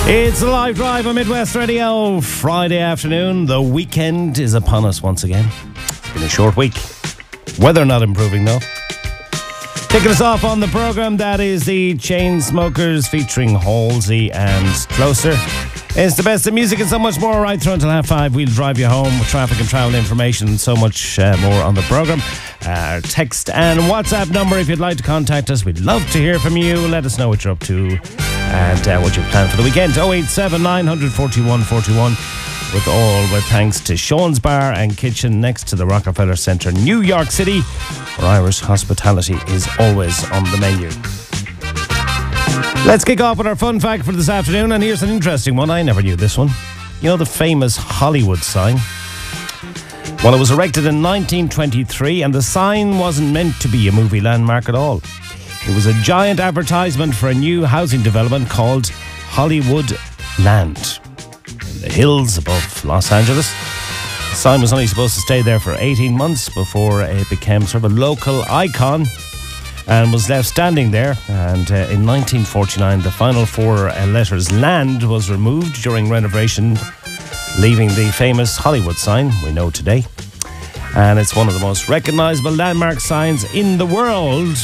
It's a live drive on Midwest Radio. Friday afternoon. The weekend is upon us once again. It's been a short week. Weather not improving though. Kicking us off on the programme, that is the Chainsmokers featuring Halsey and Closer. It's the best of music and so much more right through until 5:30. We'll drive you home with traffic and travel information and so much more on the programme. Our text and WhatsApp number if you'd like to contact us. We'd love to hear from you. Let us know what you're up to and what you've planned for the weekend. 087 900 4141 with thanks to Sean's Bar and Kitchen next to the Rockefeller Centre, New York City, where Irish hospitality is always on the menu. Let's kick off with our fun fact for this afternoon, and here's an interesting one. I never knew this one. You know the famous Hollywood sign? Well, it was erected in 1923, and the sign wasn't meant to be a movie landmark at all. It was a giant advertisement for a new housing development called Hollywood Land in the hills above Los Angeles. The sign was only supposed to stay there for 18 months before it became sort of a local icon and was left standing there. And in 1949, the final four letters land was removed during renovation, leaving the famous Hollywood sign we know today. And it's one of the most recognizable landmark signs in the world.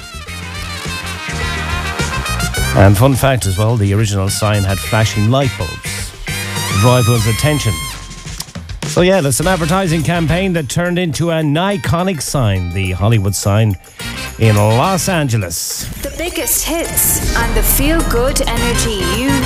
And fun fact as well, the original sign had flashing light bulbs to draw everyone's attention. So yeah, that's an advertising campaign that turned into an iconic sign, the Hollywood sign in Los Angeles. The biggest hits and the feel-good energy you